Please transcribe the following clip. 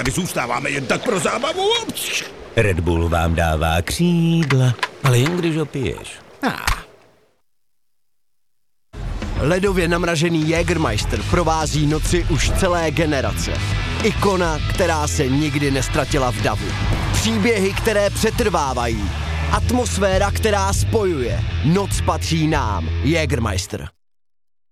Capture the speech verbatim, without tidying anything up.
tady zůstáváme jen tak pro zábavu. Red Bull vám dává křídla, ale jen když ho piješ. Ah. Ledově namražený Jägermeister provází noci už celé generace. Ikona, která se nikdy nestratila v davu. Příběhy, které přetrvávají. Atmosféra, která spojuje. Noc patří nám. Jägermeister.